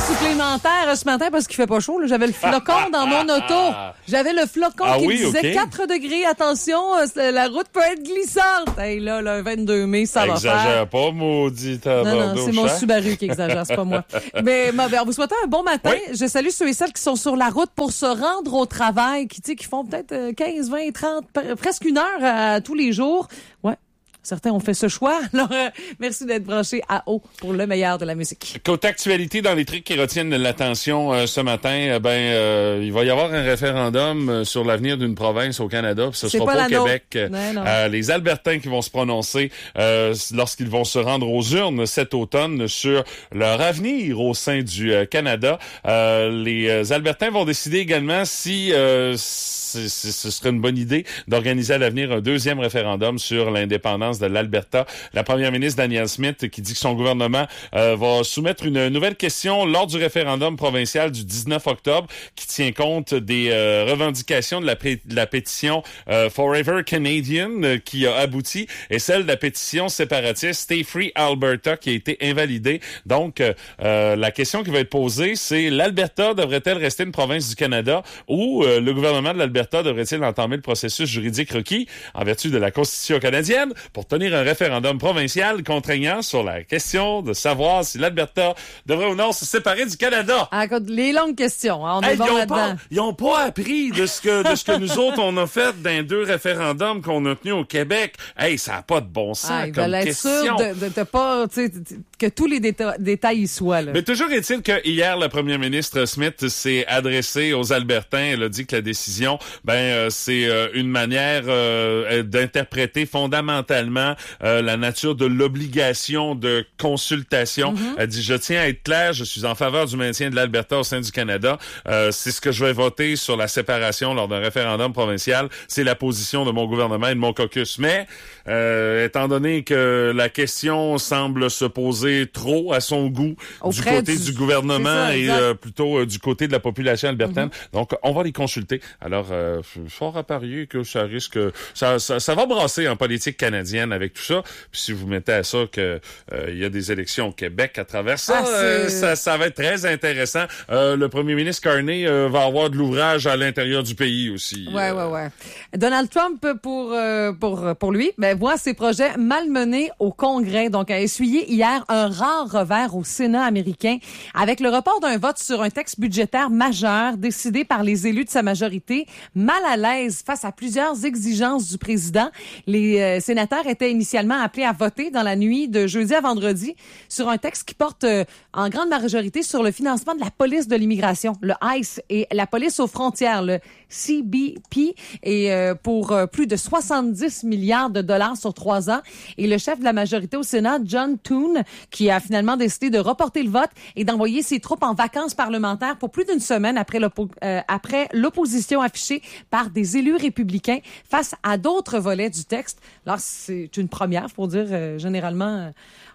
supplémentaire ce matin parce qu'il fait pas chaud. Là. J'avais le flocon dans mon auto. J'avais le flocon qui me disait 4 degrés. Attention, la route peut être glissante. Hey, là, le 22 mai, ça va faire. Exagère pas, maudit Non, c'est mon Subaru qui exagère, c'est pas moi. Mais en vous souhaitant un bon matin. Oui. Je salue ceux et celles qui sont sur la route pour se rendre au travail, qui font peut-être 15, 20, 30, presque une heure tous les jours. Ouais. Certains ont fait ce choix. Alors, merci d'être branché à haut pour le meilleur de la musique. Côté actualité, dans les trucs qui retiennent l'attention ce matin, il va y avoir un référendum sur l'avenir d'une province au Canada. Puis ce sera pas au Québec. Les Albertains qui vont se prononcer lorsqu'ils vont se rendre aux urnes cet automne sur leur avenir au sein du Canada. Les Albertains vont décider également si ce serait une bonne idée d'organiser à l'avenir un deuxième référendum sur l'indépendance de l'Alberta. La première ministre Danielle Smith qui dit que son gouvernement va soumettre une nouvelle question lors du référendum provincial du 19 octobre qui tient compte des revendications de la pétition Forever Canadian qui a abouti et celle de la pétition séparatiste Stay Free Alberta qui a été invalidée. Donc, la question qui va être posée, c'est l'Alberta devrait-elle rester une province du Canada ou le gouvernement de l'Alberta devrait-il entamer le processus juridique requis en vertu de la Constitution canadienne pour tenir un référendum provincial contraignant sur la question de savoir si l'Alberta devrait ou non se séparer du Canada? Ah, les longues questions, hein, on est bon là-dedans. Ils n'ont pas appris de ce que nous autres on a fait dans 2 référendums qu'on a tenus au Québec. Hey, ça n'a pas de bon sens comme question. Ils veulent être sûrs de pas, que tous les détails y soient. Là. Mais toujours est-il que hier, la première ministre Smith s'est adressée aux Albertains. Elle a dit que la décision, c'est une manière d'interpréter fondamentalement la nature de l'obligation de consultation. Mm-hmm. Elle dit, je tiens à être clair, je suis en faveur du maintien de l'Alberta au sein du Canada. C'est ce que je vais voter sur la séparation lors d'un référendum provincial. C'est la position de mon gouvernement et de mon caucus. Mais, étant donné que la question semble se poser trop à son goût du côté du gouvernement et plutôt du côté de la population albertaine, donc on va les consulter. Alors, fort à parier que ça risque... Ça va brasser en politique canadienne avec tout ça. Puis si vous mettez à ça que il y a des élections au Québec à travers ça, ça va être très intéressant. Le premier ministre Carney va avoir de l'ouvrage à l'intérieur du pays aussi. Ouais. Donald Trump, pour lui, voit ses projets malmenés au Congrès. Donc, a essuyé hier un rare revers au Sénat américain avec le report d'un vote sur un texte budgétaire majeur décidé par les élus de sa majorité. Mal à l'aise face à plusieurs exigences du président, les sénateurs étaient initialement appelés à voter dans la nuit de jeudi à vendredi sur un texte qui porte en grande majorité sur le financement de la police de l'immigration, le ICE, et la police aux frontières, le CBP, et pour plus de 70 milliards de dollars sur 3 ans. Et le chef de la majorité au Sénat, John Thune, qui a finalement décidé de reporter le vote et d'envoyer ses troupes en vacances parlementaires pour plus d'une semaine après l'opposition affichée par des élus républicains face à d'autres volets du texte. Alors, c'est une première, faut dire, généralement,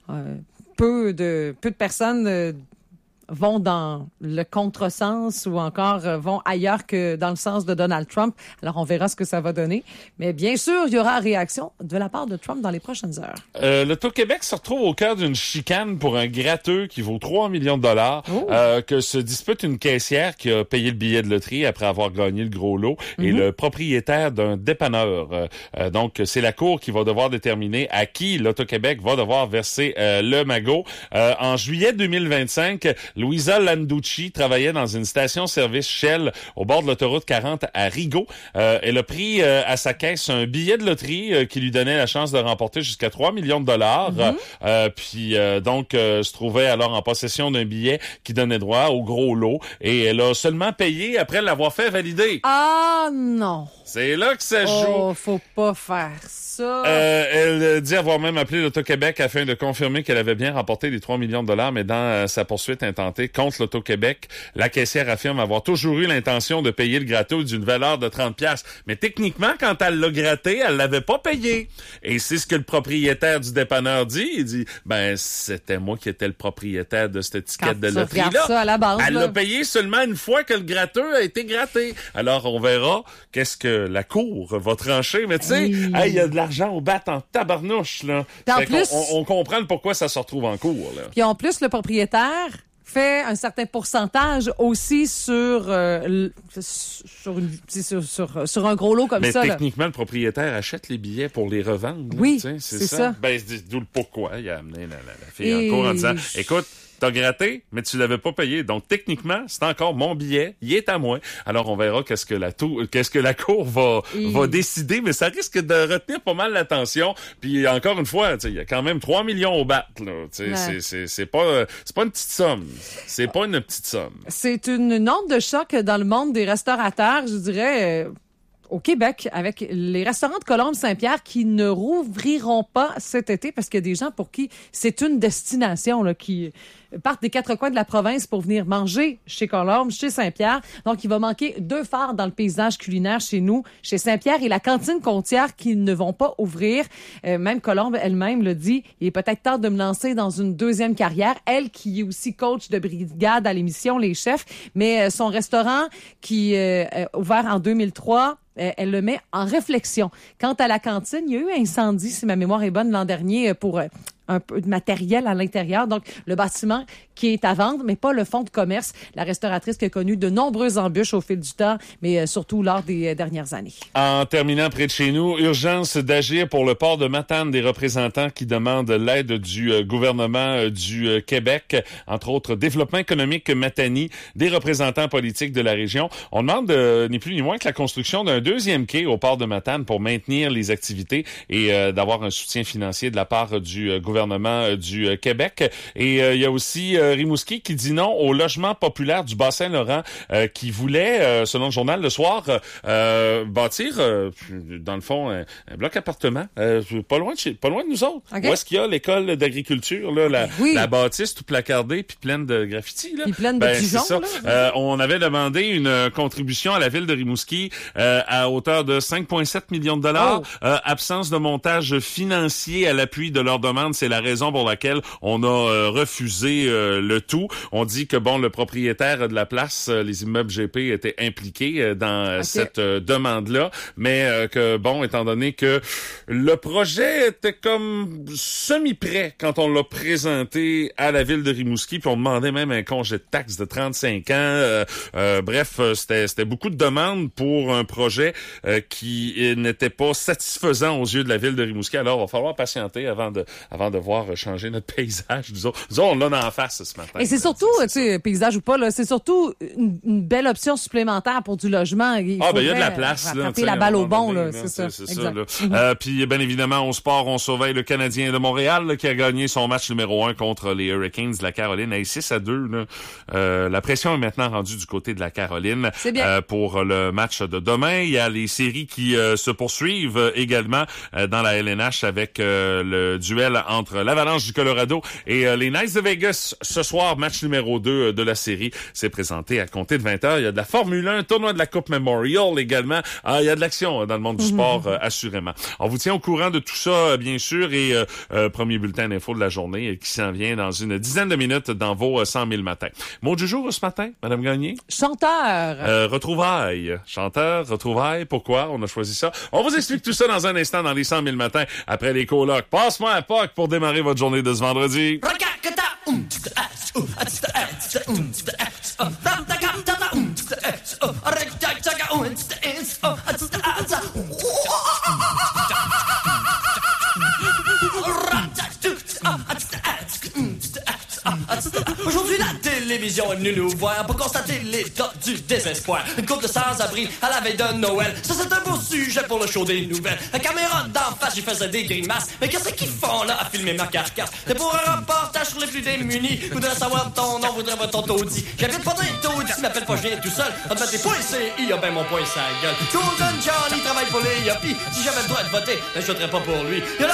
peu de personnes vont dans le contresens ou encore vont ailleurs que dans le sens de Donald Trump. Alors, on verra ce que ça va donner. Mais bien sûr, il y aura réaction de la part de Trump dans les prochaines heures. L'Auto-Québec se retrouve au cœur d'une chicane pour un gratteux qui vaut 3 millions de dollars, que se dispute une caissière qui a payé le billet de loterie après avoir gagné le gros lot et le propriétaire d'un dépanneur. Donc, c'est la Cour qui va devoir déterminer à qui l'Auto-Québec va devoir verser le magot. En juillet 2025, Louisa Landucci travaillait dans une station-service Shell au bord de l'autoroute 40 à Rigaud. Elle a pris à sa caisse un billet de loterie qui lui donnait la chance de remporter jusqu'à 3 millions de dollars. Puis donc se trouvait alors en possession d'un billet qui donnait droit au gros lot. Et elle a seulement payé après l'avoir fait valider. Ah non! C'est là que ça joue. Oh, faut pas faire ça. Elle dit avoir même appelé l'Auto-Québec afin de confirmer qu'elle avait bien remporté les 3 millions de dollars, mais dans sa poursuite intentée contre l'Auto-Québec, la caissière affirme avoir toujours eu l'intention de payer le gratteux d'une valeur de 30$. Mais techniquement, quand elle l'a gratté, elle l'avait pas payé. Et c'est ce que le propriétaire du dépanneur dit. Il dit, c'était moi qui étais le propriétaire de cette étiquette de loterie-là. Ça à la base, elle l'a payé seulement une fois que le gratteux a été gratté. Alors, on verra qu'est-ce que la Cour va trancher. Mais tu sais, il y a de l'argent au bat en tabarnouche, là. En plus, on comprend pourquoi ça se retrouve en cours, là. Puis en plus, le propriétaire fait un certain pourcentage aussi sur un gros lot comme ça. Mais techniquement, le propriétaire achète les billets pour les revendre. Oui, c'est ça. Ben, d'où le pourquoi. Il a amené la fille en cours en disant, écoute, t'as gratté, mais tu l'avais pas payé. Donc, techniquement, c'est encore mon billet. Il est à moi. Alors, on verra qu'est-ce que la cour va décider, mais ça risque de retenir pas mal l'attention. Puis, encore une fois, il y a quand même 3 millions au bat, là. Ouais. C'est pas une petite somme. C'est pas une petite somme. C'est une onde de choc dans le monde des restaurateurs, je dirais, au Québec, avec les restaurants de Colombe-Saint-Pierre qui ne rouvriront pas cet été parce qu'il y a des gens pour qui c'est une destination, là, qui partent des quatre coins de la province pour venir manger chez Colombe, chez Saint-Pierre. Donc, il va manquer 2 phares dans le paysage culinaire chez nous, chez Saint-Pierre et la cantine Côtière qui ne vont pas ouvrir. Même Colombe elle-même le dit, il est peut-être temps de me lancer dans une deuxième carrière. Elle qui est aussi coach de brigade à l'émission Les Chefs, mais son restaurant qui est ouvert en 2003, elle le met en réflexion. Quant à la cantine, il y a eu un incendie, si ma mémoire est bonne, l'an dernier pour un peu de matériel à l'intérieur. Donc, le bâtiment qui est à vendre, mais pas le fonds de commerce. La restauratrice qui a connu de nombreuses embûches au fil du temps, mais surtout lors des dernières années. En terminant près de chez nous, urgence d'agir pour le port de Matane, des représentants qui demandent l'aide du gouvernement du Québec, entre autres Développement économique Matani, des représentants politiques de la région. On demande ni plus ni moins que la construction d'un 2e quai au port de Matane pour maintenir les activités et d'avoir un soutien financier de la part du gouvernement du Québec. Et il y a aussi Rimouski qui dit non au logement populaire du Bas-Saint-Laurent qui voulait, selon le journal Le Soir, bâtir, dans le fond, un bloc appartement pas loin de nous autres. Okay. Où est-ce qu'il y a l'école d'agriculture, là, la bâtisse tout placardée puis pleine de graffitis. Puis pleine de pigeons. C'est ça. On avait demandé une contribution à la ville de Rimouski à hauteur de 5,7 millions de dollars. Absence de montage financier à l'appui de leur demande. C'est la raison pour laquelle on a refusé le tout. On dit que, bon, le propriétaire de la place, les immeubles GP, étaient impliqués dans cette demande-là, mais que, bon, étant donné que le projet était comme semi-prêt quand on l'a présenté à la ville de Rimouski, puis on demandait même un congé de taxe de 35 ans. Bref, c'était beaucoup de demandes pour un projet qui n'était pas satisfaisant aux yeux de la ville de Rimouski. Alors, il va falloir patienter avant de voir changer notre paysage. Nous autres, on l'a en face ce matin. Et c'est surtout, tu sais, paysage ou pas, là, c'est surtout une belle option supplémentaire pour du logement. Il y a de la place. Frapper la balle au bon, là, c'est ça. C'est ça, là. Puis, bien évidemment, au sport, on surveille le Canadien de Montréal là, qui a gagné son match numéro 1 contre les Hurricanes de la Caroline. 6-2. Là. La pression est maintenant rendue du côté de la Caroline. C'est bien. Pour le match de demain. Il y a les séries qui se poursuivent également dans la LNH avec le duel entre l'Avalanche du Colorado et les Knights de Vegas. Ce soir, match numéro 2 de la série. C'est présenté à compter de 20h. Il y a de la Formule 1, tournoi de la Coupe Memorial également. Il y a de l'action dans le monde du sport, assurément. On vous tient au courant de tout ça, bien sûr, et premier bulletin d'info de la journée qui s'en vient dans une dizaine de minutes dans vos 100 000 matins. Mot du jour ce matin, Madame Gagné? Chanteur. Retrouvailles. Chanteur, retrouvailles. Pourquoi on a choisi ça? On vous explique tout ça dans un instant dans les 100 000 matins après les colocs. Passe-moi à Pâques pour démarrer votre journée de ce vendredi. Aujourd'hui, la télévision est venue nous voir pour constater l'état du désespoir. Une couple de sans-abri à la veille de Noël. Ça, c'est un beau sujet pour le show des nouvelles. La caméra d'en face, j'y faisais des grimaces. Mais qu'est-ce qu'ils font là à filmer ma carcasse? C'est pour un reportage sur les plus démunis. Voudrais savoir ton nom, voudrais voir ton taudis. J'habite pas dans les taudis, m'appelle pas, je viens tout seul. On te met des points CI, y'a ben mon point sa gueule. Golden Johnny travaille pour les yuppies. Si j'avais le droit de voter, ben je voterais pas pour lui.